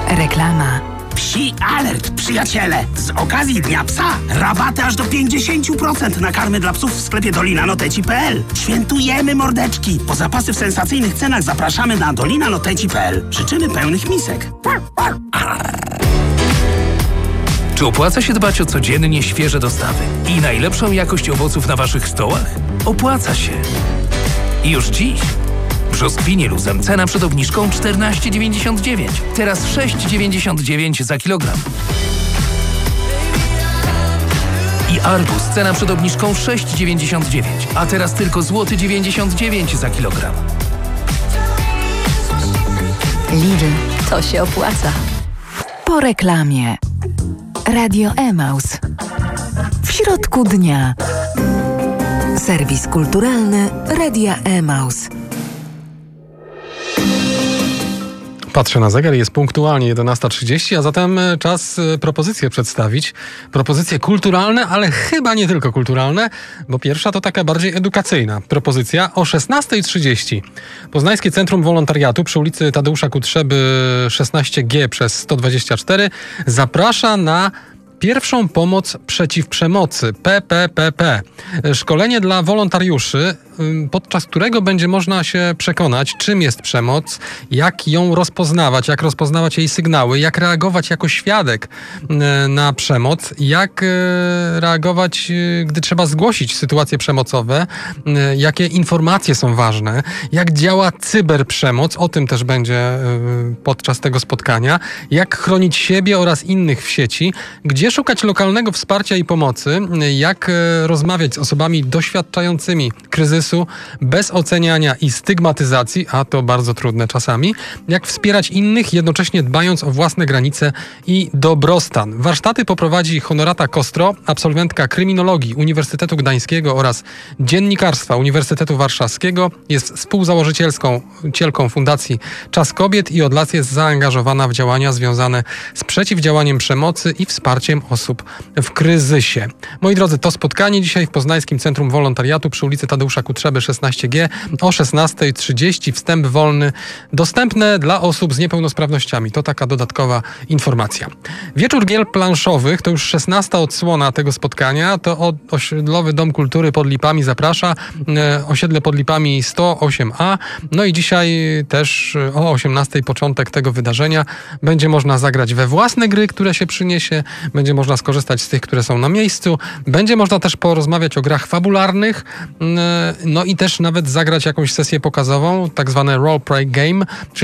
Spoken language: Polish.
Reklama. Psi alert, przyjaciele! Z okazji Dnia Psa rabaty aż do 50% na karmy dla psów w sklepie dolinanoteci.pl. Świętujemy, mordeczki! Po zapasy w sensacyjnych cenach zapraszamy na dolinanoteci.pl. Życzymy pełnych misek. Czy opłaca się dbać o codziennie świeże dostawy i najlepszą jakość owoców na waszych stołach? Opłaca się. I już dziś brzoskwinie luzem cena przed obniżką 14,99. Teraz 6,99 za kilogram. I arbuz cena przed obniżką 6,99, a teraz tylko złoty 99 za kilogram. Lidl, to się opłaca. Po reklamie. Radio Emaus. W środku dnia. Serwis kulturalny Radia Emaus. Patrzę na zegar, jest punktualnie 11:30, a zatem czas propozycje przedstawić. Propozycje kulturalne, ale chyba nie tylko kulturalne, bo pierwsza to taka bardziej edukacyjna propozycja o 16:30. Poznańskie Centrum Wolontariatu przy ulicy Tadeusza Kutrzeby 16G przez 124 zaprasza na pierwszą pomoc przeciw przemocy, PPPP. Szkolenie dla wolontariuszy, podczas którego będzie można się przekonać, czym jest przemoc, jak ją rozpoznawać, jak rozpoznawać jej sygnały, jak reagować jako świadek na przemoc, jak reagować, gdy trzeba zgłosić sytuacje przemocowe, jakie informacje są ważne, jak działa cyberprzemoc, o tym też będzie podczas tego spotkania, jak chronić siebie oraz innych w sieci, gdzie szukać lokalnego wsparcia i pomocy, jak rozmawiać z osobami doświadczającymi kryzysu bez oceniania i stygmatyzacji, a to bardzo trudne czasami, jak wspierać innych, jednocześnie dbając o własne granice i dobrostan. Warsztaty poprowadzi Honorata Kostro, absolwentka kryminologii Uniwersytetu Gdańskiego oraz dziennikarstwa Uniwersytetu Warszawskiego. Jest współzałożycielką Fundacji Czas Kobiet i od lat jest zaangażowana w działania związane z przeciwdziałaniem przemocy i wsparciem osób w kryzysie. Moi drodzy, to spotkanie dzisiaj w Poznańskim Centrum Wolontariatu przy ulicy Tadeusza Kutrzeby 16G o 16:30. Wstęp wolny, dostępne dla osób z niepełnosprawnościami. To taka dodatkowa informacja. Wieczór gier planszowych to już 16. odsłona tego spotkania. To Osiedlowy Dom Kultury pod Lipami zaprasza. Osiedle pod Lipami 108A. No i dzisiaj też o 18:00 początek tego wydarzenia. Będzie można zagrać we własne gry, które się przyniesie. Będzie można skorzystać z tych, które są na miejscu. Będzie można też porozmawiać o grach fabularnych. No i też nawet zagrać jakąś sesję pokazową, tak zwane role play game, czyli